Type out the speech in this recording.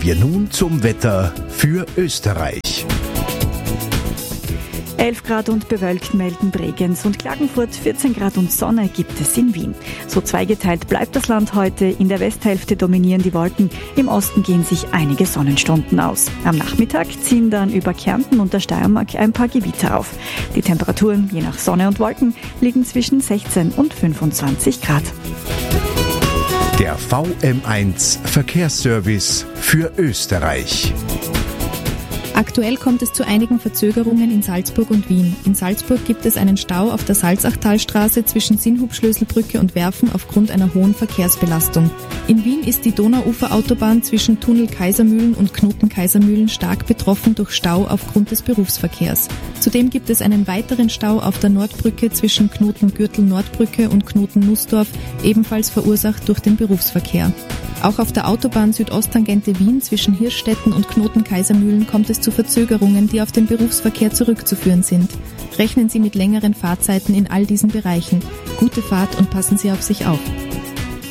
wir nun zum Wetter für Österreich. 11 Grad und bewölkt melden Bregenz und Klagenfurt, 14 Grad und Sonne gibt es in Wien. So zweigeteilt bleibt das Land heute. In der Westhälfte dominieren die Wolken, im Osten gehen sich einige Sonnenstunden aus. Am Nachmittag ziehen dann über Kärnten und der Steiermark ein paar Gewitter auf. Die Temperaturen, je nach Sonne und Wolken, liegen zwischen 16 und 25 Grad. Der VM1 Verkehrsservice für Österreich. Aktuell kommt es zu einigen Verzögerungen in Salzburg und Wien. In Salzburg gibt es einen Stau auf der Salzachtalstraße zwischen Sinnhubschlöselbrücke und Werfen aufgrund einer hohen Verkehrsbelastung. In Wien ist die Donauuferautobahn zwischen Tunnel Kaisermühlen und Knoten Kaisermühlen stark betroffen durch Stau aufgrund des Berufsverkehrs. Zudem gibt es einen weiteren Stau auf der Nordbrücke zwischen Knoten Gürtel Nordbrücke und Knoten Nussdorf, ebenfalls verursacht durch den Berufsverkehr. Auch auf der Autobahn Südosttangente Wien zwischen Hirschstetten und Knoten Kaisermühlen kommt es zu Verzögerungen, die auf den Berufsverkehr zurückzuführen sind. Rechnen Sie mit längeren Fahrzeiten in all diesen Bereichen. Gute Fahrt und passen Sie auf sich auf.